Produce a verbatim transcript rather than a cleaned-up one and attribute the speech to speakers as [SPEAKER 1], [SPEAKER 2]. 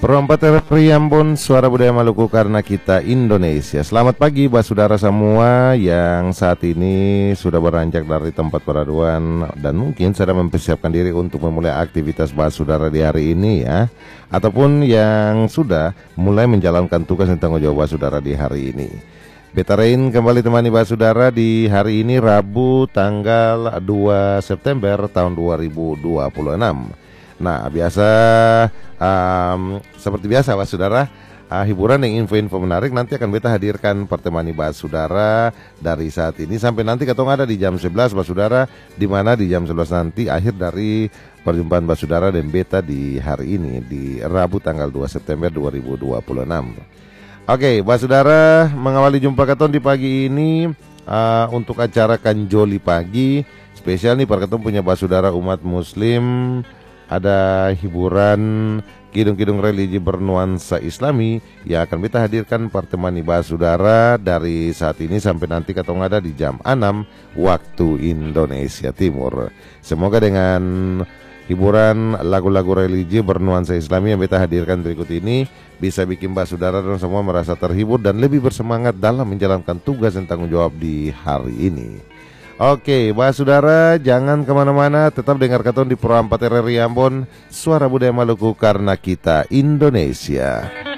[SPEAKER 1] Perompat Riambon, suara budaya Maluku karena kita Indonesia. Selamat pagi buat saudara semua yang saat ini sudah beranjak dari tempat peraduan dan mungkin sedang mempersiapkan diri untuk memulai aktivitas bahas saudara di hari ini ya. Ataupun yang sudah mulai menjalankan tugas dan tanggung jawab bahas saudara di hari ini. Beta Rain kembali temani bahas saudara di hari ini Rabu tanggal dua September tahun dua ribu dua puluh enam. Nah, biasa um, seperti biasa Pak Saudara, uh, hiburan yang info-info menarik nanti akan beta hadirkan pertemani bahas saudara dari saat ini sampai nanti ketemu ada di jam sebelas Pak Saudara, di mana di jam sebelas nanti akhir dari perjumpaan bahas saudara dan beta di hari ini di Rabu tanggal dua September dua ribu dua puluh enam. Oke, bahas saudara, mengawali jumpa keton di pagi ini uh, untuk acara Kanjoli pagi spesial nih para keton punya bahas saudara umat muslim. Ada hiburan kidung-kidung religi bernuansa Islami yang akan kita hadirkan pertemani bahas saudara dari saat ini sampai nanti ketong ada di jam enam waktu Indonesia Timur. Semoga dengan hiburan lagu-lagu religi bernuansa Islami yang kita hadirkan berikut ini bisa bikin bahas saudara dan semua merasa terhibur dan lebih bersemangat dalam menjalankan tugas dan tanggung jawab di hari ini. Oke, bahas saudara, jangan kemana-mana, tetap dengar katon di Pro empat R R I Ambon, suara budaya Maluku karena kita Indonesia.